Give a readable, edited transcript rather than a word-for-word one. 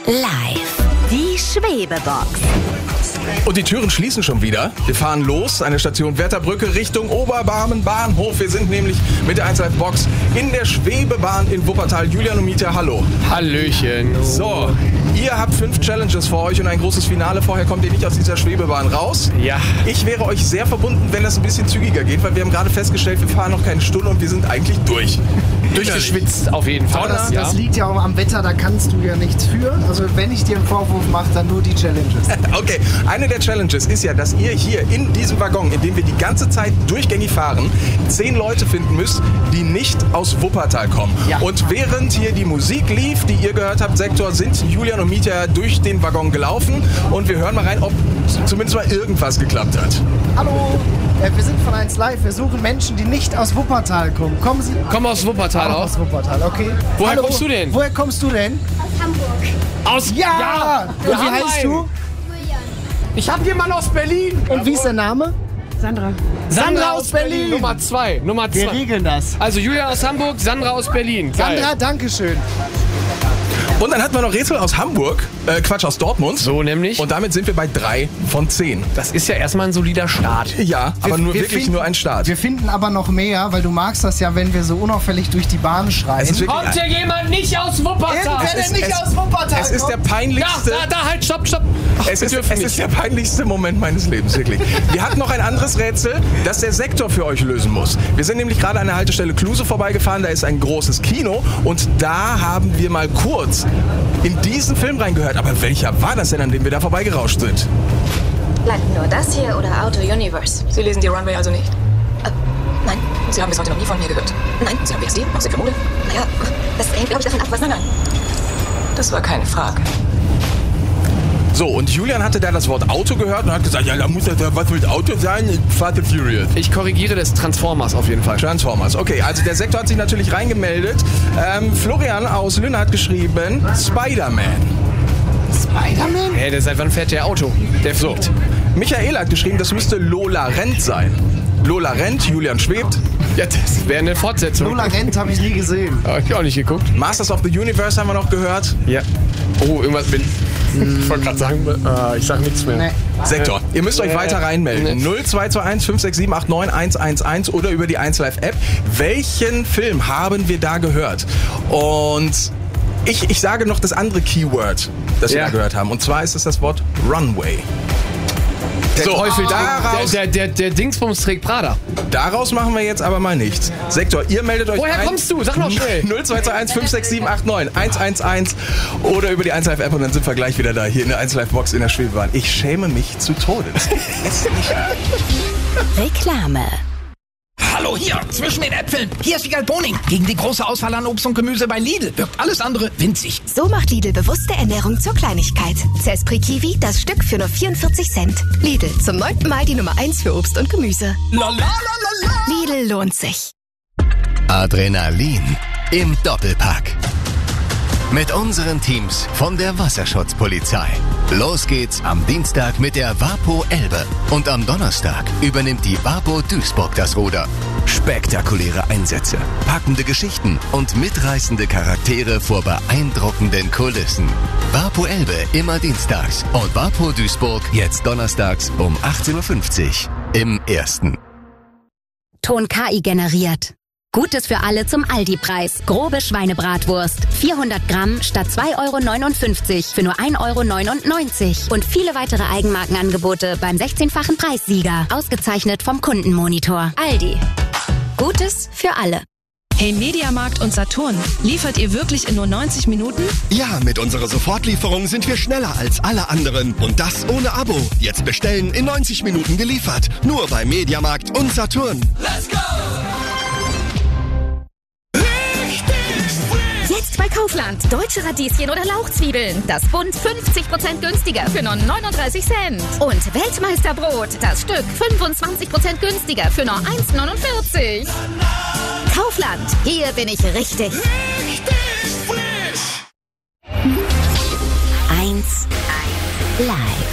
Live. Die Schwebebox. Und die Türen schließen schon wieder. Wir fahren los, eine Station Wetterbrücke Richtung Oberbarmen Bahnhof. Wir sind nämlich mit der 1 Live Box in der Schwebebahn in Wuppertal. Julian und Mieter, hallo. Hallöchen. So, ihr habt 5 Challenges vor euch und ein großes Finale. Vorher kommt ihr nicht aus dieser Schwebebahn raus. Ja. Ich wäre euch sehr verbunden, wenn das ein bisschen zügiger geht, weil wir haben gerade festgestellt, wir fahren noch keine Stunde und wir sind eigentlich durch. Durchgeschwitzt auf jeden Fall. Das liegt ja auch am Wetter, da kannst du ja nichts für. Also wenn ich dir einen Vorwurf mache, dann nur die Challenges. Okay, eine der Challenges ist ja, dass ihr hier in diesem Waggon, in dem wir die ganze Zeit durchgängig fahren, 10 Leute finden müsst, die nicht aus Wuppertal kommen. Ja. Und während hier die Musik lief, die ihr gehört habt, Sektor, sind Julian und Mieter durch den Waggon gelaufen. Und wir hören mal rein, ob zumindest mal irgendwas geklappt hat. Hallo, wir sind von 1 Live. Wir suchen Menschen, die nicht aus Wuppertal kommen. Kommen Sie? Komm aus Wuppertal Auch aus. aus Wuppertal, okay. Woher Hallo, kommst du denn? Woher kommst du denn? Aus Hamburg. Aus Ja! Und wie Hamheim. heißt du? Julian. Ich hab jemanden aus Berlin. Und wie ist der Name? Sandra. Sandra aus Berlin. Nummer 2. Wir regeln das. Also Julian aus Hamburg, Sandra aus Berlin. Geil. Sandra, dankeschön. Und dann hatten wir noch Rätsel aus Hamburg, aus Dortmund. So nämlich. Und damit sind wir bei 3 von 10. Das ist ja erstmal ein solider Start. Ja, aber nur ein Start. Wir finden aber noch mehr, weil du magst das ja, wenn wir so unauffällig durch die Bahn schreien. Es ist wirklich- Kommt hier jemand nicht aus Wuppertal? Irgendwer, der nicht aus Wuppertal Es ist der peinlichste... Halt, stopp. Es ist der peinlichste Moment meines Lebens, wirklich. Wir hatten noch ein anderes Rätsel, das der Sektor für euch lösen muss. Wir sind nämlich gerade an der Haltestelle Kluse vorbeigefahren, da ist ein großes Kino und da haben wir mal kurz in diesen Film reingehört. Aber welcher war das denn, an dem wir da vorbeigerauscht sind? Bleibt nur das hier oder Auto Universe? Sie lesen die Runway also nicht? Nein. Sie haben bis heute noch nie von mir gehört. Nein. Sie haben BSD, auch Sie für Mode? Naja, das hängt, glaube ich, davon ab, was... Nein. Das war keine Frage. So, und Julian hatte da das Wort Auto gehört und hat gesagt, ja, da muss ja was mit Auto sein, Fast and Furious. Ich korrigiere des Transformers auf jeden Fall. Transformers, okay, also der Sektor hat sich natürlich reingemeldet. Florian aus Lünne hat geschrieben, Spider-Man. Spider-Man? Hey, seit wann fährt der Auto? Der fliegt. Michael hat geschrieben, das müsste Lola Rent sein. Lola Rent, Julian schwebt. Ja, das wäre eine Fortsetzung. Lola Rent habe ich nie gesehen. Hab ich auch nicht geguckt. Masters of the Universe haben wir noch gehört. Ja. Oh, irgendwas bin... Ich wollte gerade sagen, ich sag nichts mehr. Nee. Sektor, ihr müsst euch weiter reinmelden. 0221 567 89 111 oder über die 1 Live App. Welchen Film haben wir da gehört? Und ich sage noch das andere Keyword, das wir da gehört haben. Und zwar ist es das Wort Runway. Der Teufel, Der Dingsbums trägt Prada. Daraus machen wir jetzt aber mal nichts. Sektor, ihr meldet euch Woher ein. kommst du? Sag noch schnell. 0221 567 89 111 oder über die 1 Live App und dann sind wir gleich wieder da, hier in der 1 Live Box in der Schwebebahn. Ich schäme mich zu Tode. Reklame. Hallo hier, zwischen den Äpfeln. Hier ist Wiegald Boning. Gegen die große Auswahl an Obst und Gemüse bei Lidl wirkt alles andere winzig. So macht Lidl bewusste Ernährung zur Kleinigkeit. Zespri Kiwi, das Stück für nur 44 Cent. Lidl, zum 9. Mal die Nummer 1 für Obst und Gemüse. Lidl lohnt sich. Adrenalin im Doppelpack. Mit unseren Teams von der Wasserschutzpolizei. Los geht's am Dienstag mit der Vapo Elbe. Und am Donnerstag übernimmt die Vapo Duisburg das Ruder. Spektakuläre Einsätze, packende Geschichten und mitreißende Charaktere vor beeindruckenden Kulissen. Vapo Elbe immer dienstags und Vapo Duisburg jetzt donnerstags um 18.50 Uhr im Ersten. Ton KI generiert. Gutes für alle zum Aldi-Preis. Grobe Schweinebratwurst. 400 Gramm statt 2,59 € für nur 1,99 € Und viele weitere Eigenmarkenangebote beim 16-fachen Preissieger. Ausgezeichnet vom Kundenmonitor. Aldi. Gutes für alle. Hey Mediamarkt und Saturn, liefert ihr wirklich in nur 90 Minuten? Ja, mit unserer Sofortlieferung sind wir schneller als alle anderen. Und das ohne Abo. Jetzt bestellen, in 90 Minuten geliefert. Nur bei Mediamarkt und Saturn. Let's go! Jetzt bei Kaufland. Deutsche Radieschen oder Lauchzwiebeln. Das Bund 50% günstiger für nur 39 Cent. Und Weltmeisterbrot. Das Stück 25% günstiger für nur 1,49 €. Kaufland. Hier bin ich richtig. Eins Live.